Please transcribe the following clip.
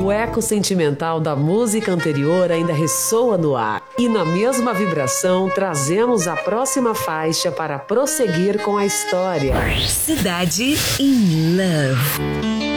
O eco sentimental da música anterior ainda ressoa no ar. E na mesma vibração, trazemos a próxima faixa para prosseguir com a história. Cidade in Love.